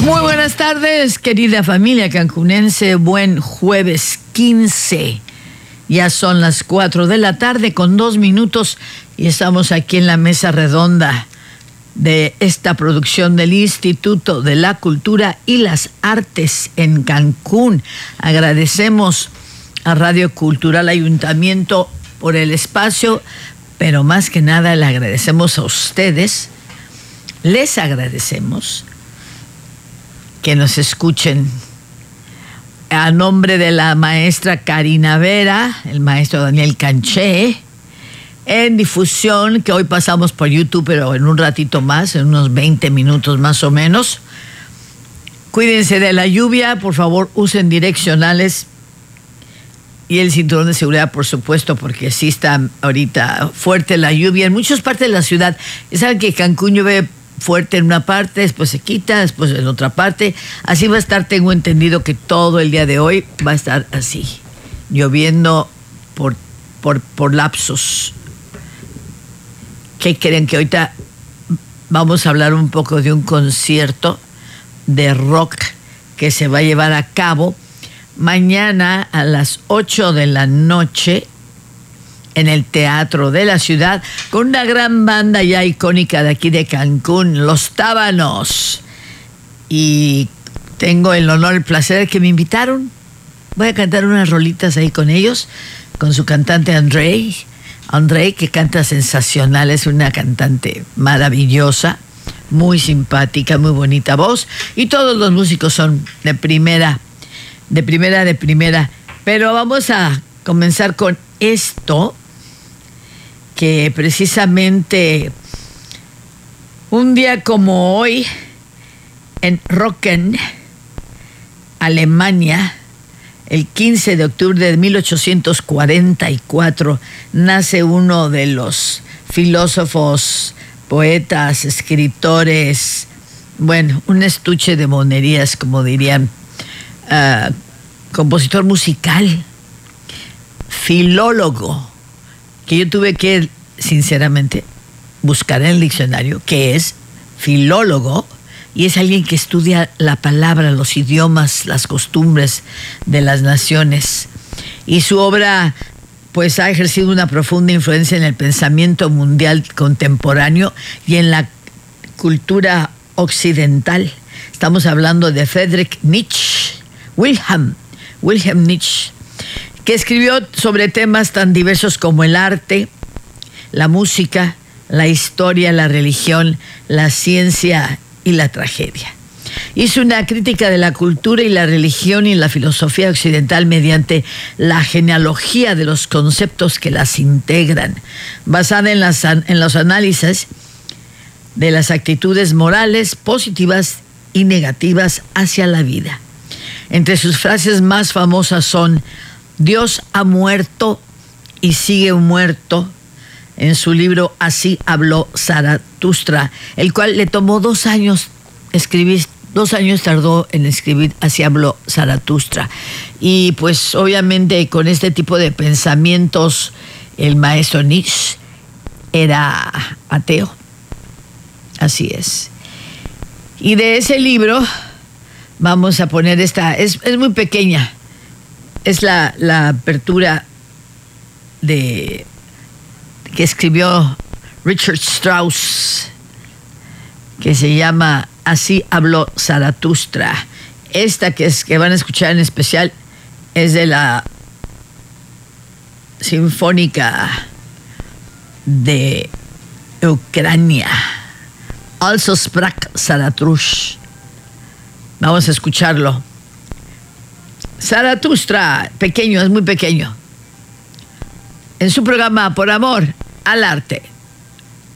Muy buenas tardes, querida familia cancunense. Buen jueves 15. Ya son las 4 de la tarde con 2 minutos y estamos aquí en la mesa redonda de esta producción del Instituto de la Cultura y las Artes en Cancún. Agradecemos a Radio Cultural Ayuntamiento por el espacio, pero más que nada le agradecemos a ustedes, les agradecemos que nos escuchen. A nombre de la maestra Karina Vera, el maestro Daniel Canché, en difusión, que hoy pasamos por YouTube, pero en un ratito más, en unos 20 minutos más o menos. Cuídense de la lluvia, por favor, usen direccionales y el cinturón de seguridad, por supuesto, porque sí está ahorita fuerte la lluvia en muchas partes de la ciudad. Saben que Cancún llueve fuerte en una parte, después se quita, después en otra parte. Así va a estar, tengo entendido que todo el día de hoy va a estar así, lloviendo por lapsos. ¿Qué creen? Que ahorita vamos a hablar un poco de un concierto de rock que se va a llevar a cabo mañana a las 8 de la noche en el Teatro de la Ciudad, con una gran banda ya icónica de aquí de Cancún, Los Tábanos. Y tengo el honor, el placer de que me invitaron. Voy a cantar unas rolitas ahí con ellos, con su cantante André, que canta sensacional, es una cantante maravillosa, muy simpática, muy bonita voz, y todos los músicos son de primera. Pero vamos a comenzar con esto, que precisamente un día como hoy, en Rocken, Alemania, el 15 de octubre de 1844, nace uno de los filósofos, poetas, escritores, bueno, un estuche de monerías, como dirían, compositor musical, filólogo, que yo tuve que, sinceramente, buscar en el diccionario qué es filólogo, y es alguien que estudia la palabra, los idiomas, las costumbres de las naciones. Y su obra, pues, ha ejercido una profunda influencia en el pensamiento mundial contemporáneo y en la cultura occidental. Estamos hablando de Friedrich Nietzsche, Wilhelm Nietzsche, que escribió sobre temas tan diversos como el arte, la música, la historia, la religión, la ciencia y la tragedia. Hizo una crítica de la cultura y la religión y la filosofía occidental mediante la genealogía de los conceptos que las integran, basada en los análisis de las actitudes morales positivas y negativas hacia la vida. Entre sus frases más famosas son: Dios ha muerto y sigue muerto, en su libro Así habló Zaratustra, el cual le tomó 2 años escribir. 2 años tardó en escribir Así habló Zaratustra. Y pues obviamente con este tipo de pensamientos el maestro Nietzsche era ateo. Así es. Y de ese libro vamos a poner esta, es muy pequeña, es la apertura que escribió Richard Strauss, que se llama Así habló Zaratustra. Esta que van a escuchar en especial es de la Sinfónica de Ucrania, Also sprach Zarathustra. Vamos a escucharlo. Zaratustra, pequeño, es muy pequeño, en su programa Por Amor al Arte.